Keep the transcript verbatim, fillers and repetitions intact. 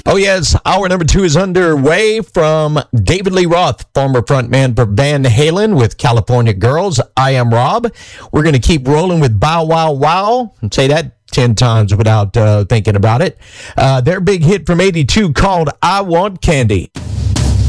Oh, yes. Hour number two is underway from David Lee Roth, former frontman for Van Halen with California Girls. I am Rob. We're going to keep rolling with Bow Wow Wow and say that ten times without uh, thinking about it. Uh, their big hit from eighty-two called I Want Candy.